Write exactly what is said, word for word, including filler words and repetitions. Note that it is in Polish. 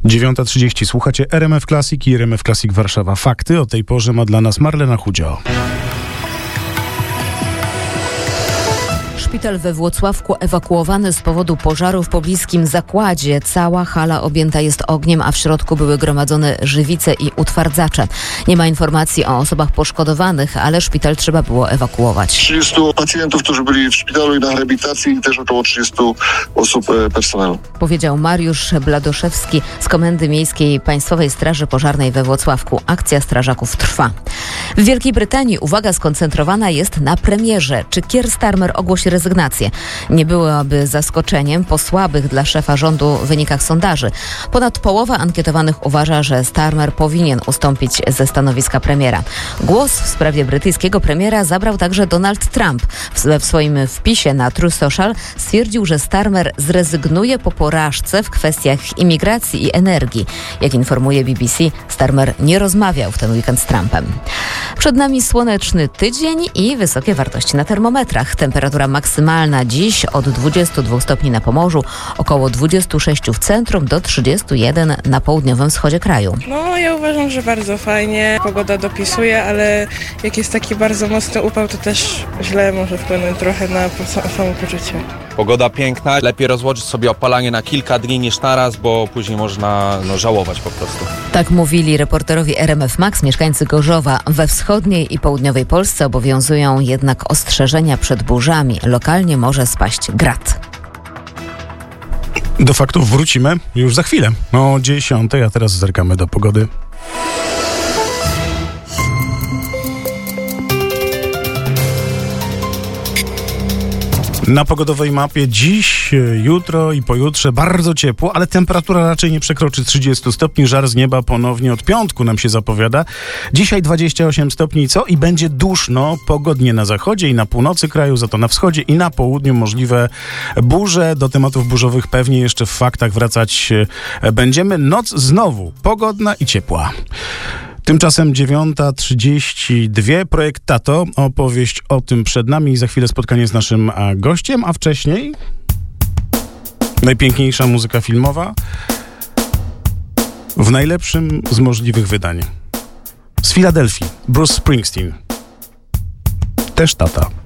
dziewiąta trzydzieści. Słuchacie R M F Classic i R M F Classic Warszawa. Fakty o tej porze ma dla nas Marlena Chudzio. Szpital we Włocławku ewakuowany z powodu pożaru w pobliskim zakładzie. Cała hala objęta jest ogniem, a w środku były gromadzone żywice i utwardzacze. Nie ma informacji o osobach poszkodowanych, ale szpital trzeba było ewakuować. trzydziestu pacjentów, którzy byli w szpitalu i na rehabilitacji, i też około trzydziestu osób personelu. Powiedział Mariusz Bladoszewski z Komendy Miejskiej Państwowej Straży Pożarnej we Włocławku. Akcja strażaków trwa. W Wielkiej Brytanii uwaga skoncentrowana jest na premierze. Czy Keir Starmer ogłosi rezygnację? Nie byłoby zaskoczeniem po słabych dla szefa rządu wynikach sondaży. Ponad połowa ankietowanych uważa, że Starmer powinien ustąpić ze stanowiska premiera. Głos w sprawie brytyjskiego premiera zabrał także Donald Trump. W, w swoim wpisie na Truth Social stwierdził, że Starmer zrezygnuje po porażce w kwestiach imigracji i energii. Jak informuje B B C, Starmer nie rozmawiał w ten weekend z Trumpem. Przed nami słoneczny tydzień i wysokie wartości na termometrach. Temperatura maksymalna dziś od dwudziestu dwóch stopni na Pomorzu, około dwudziestu sześciu w centrum do trzydziestu jeden na południowym wschodzie kraju. No, ja uważam, że bardzo fajnie. Pogoda dopisuje, ale jak jest taki bardzo mocny upał, to też źle może wpłynąć trochę na samopoczucie. Pogoda piękna, lepiej rozłożyć sobie opalanie na kilka dni niż naraz, bo później można no, żałować po prostu. Tak mówili reporterowi R M F Max mieszkańcy Gorzowa. We wschodniej i południowej Polsce obowiązują jednak ostrzeżenia przed burzami. Lokalnie może spaść grad. Do faktów wrócimy już za chwilę o dziesiątej, a teraz zerkamy do pogody. Na pogodowej mapie dziś, jutro i pojutrze bardzo ciepło, ale temperatura raczej nie przekroczy trzydziestu stopni. Żar z nieba ponownie od piątku nam się zapowiada. Dzisiaj dwadzieścia osiem stopni co i będzie duszno, pogodnie na zachodzie i na północy kraju, za to na wschodzie i na południu możliwe burze. Do tematów burzowych pewnie jeszcze w faktach wracać będziemy. Noc znowu pogodna i ciepła. Tymczasem dziewiąta trzydzieści dwa. Projekt Tato. Opowieść o tym przed nami i za chwilę spotkanie z naszym gościem, a wcześniej najpiękniejsza muzyka filmowa w najlepszym z możliwych wydań. Z Filadelfii. Bruce Springsteen. Też tata.